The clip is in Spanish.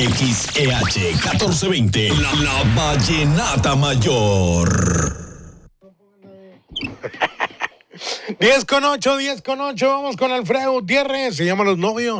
XEH 1420, la Vallenata Mayor. 10 con 8, vamos con Alfredo Gutiérrez, se llaman Los Novios.